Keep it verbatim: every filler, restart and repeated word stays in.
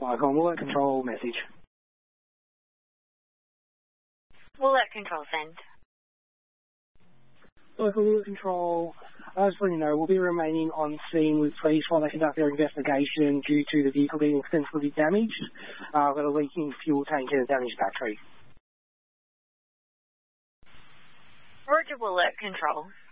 Icon, will alert control message. Will alert control send. Local alert control, I just want you to know, we'll be remaining on scene with police while they conduct their investigation due to the vehicle being extensively damaged. Uh, we've got a leaking fuel tank and a damaged battery. Roger, will alert control.